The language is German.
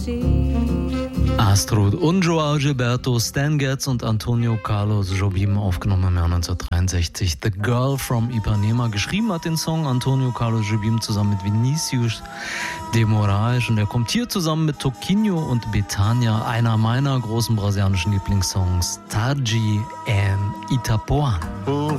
Astrud und Joao Gilberto, Stan Getz und Antonio Carlos Jobim aufgenommen im Jahr 1963. The Girl from Ipanema. Geschrieben hat den Song Antonio Carlos Jobim zusammen mit Vinicius de Moraes und er kommt hier zusammen mit Toquinho und Betania, einer meiner großen brasilianischen Lieblingssongs, Tarde em Itapuã.